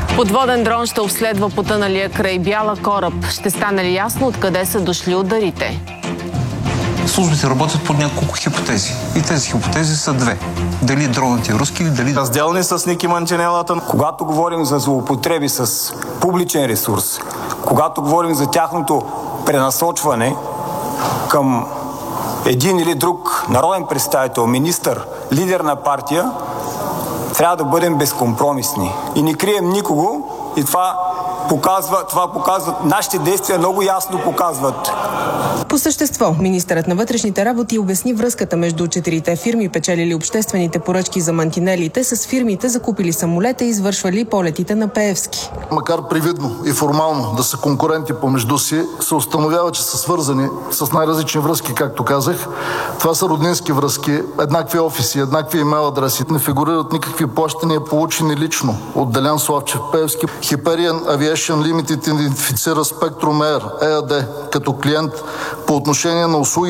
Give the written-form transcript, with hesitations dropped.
Подводен дрон ще обследва потъналия край Бяла кораб. Ще стане ли ясно откъде са дошли ударите? Службите работят по няколко хипотези. И тези хипотези са две. Дали дронът е руски или дали... Разделни с Ники Манчинелата. Когато говорим за злоупотреби с публичен ресурс, когато говорим за тяхното пренасочване към един или друг народен представител, министър, лидер на партия, трябва да бъдем безкомпромисни. И не крием никого, и това показва, нашите действия много ясно показват. По същество, министърът на вътрешните работи обясни връзката между 4-те фирми, печелили обществените поръчки за мантинелите, с фирмите, закупили самолета и извършвали полетите на Пеевски. Макар привидно и формално да са конкуренти помежду си, се установява, че са свързани с най-различни връзки, както казах. Това са роднински връзки, еднакви офиси, еднакви имейл адреси. Не фигурират никакви плащания, получени лично от Делян Славчев Пеевски. Hyperion Aviation Limited идентифицира Spectrum Air ЕАД като клиент по отношение на услуги